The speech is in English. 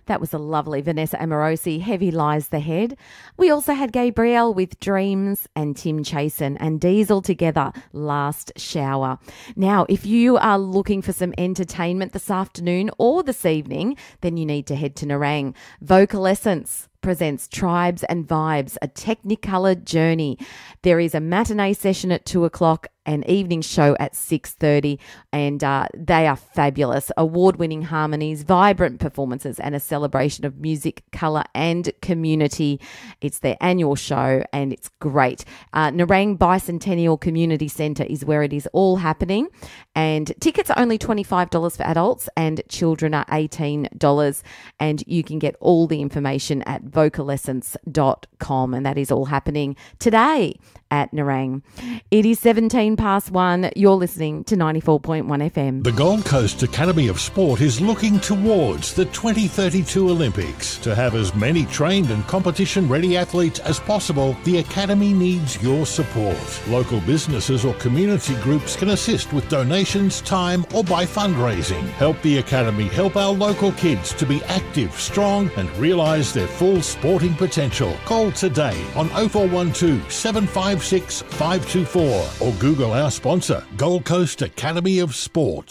That was a lovely Vanessa Amorosi, Heavy Lies the Head. We also had Gabrielle with Dreams and Tim Chasen and Diesel together, Last Shower. Now, if you are looking for some entertainment this afternoon or this evening, then you need to head to Nerang. Vocal Essence presents Tribes and Vibes, a Technicolor journey. There is a matinee session at 2:00, an evening show at 6:30, and they are fabulous. Award-winning harmonies, vibrant performances, and a celebration of music, colour and community. It's their annual show and it's great. Nerang Bicentennial Community Centre is where it is all happening, and tickets are only $25 for adults and children are $18, and you can get all the information at vocalessence.com, and that is all happening today at Nerang. It is 17 past 1. You're listening to 94.1 FM. The Gold Coast Academy of Sport is looking towards the 2032 Olympics. To have as many trained and competition-ready athletes as possible, the Academy needs your support. Local businesses or community groups can assist with donations, time or by fundraising. Help the Academy help our local kids to be active, strong and realise their full sporting potential. Call today on 0412 756 524 or Google our sponsor, Gold Coast Academy of Sport.